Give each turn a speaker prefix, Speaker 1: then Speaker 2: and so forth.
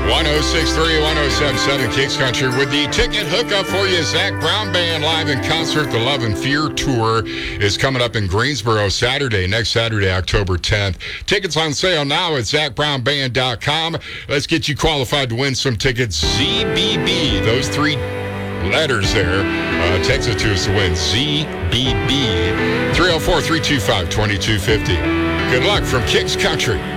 Speaker 1: 106.3, 107.7 Kicks Country with the ticket hookup for you. Zac Brown Band live in concert. The Love and Fear Tour is coming up in Greensboro next Saturday, October 10th. Tickets on sale now at ZacBrownBand.com. Let's get you qualified to win some tickets. ZBB, those three letters there. Text it to us to win. ZBB. 304-325-2250. Good luck from Kicks Country.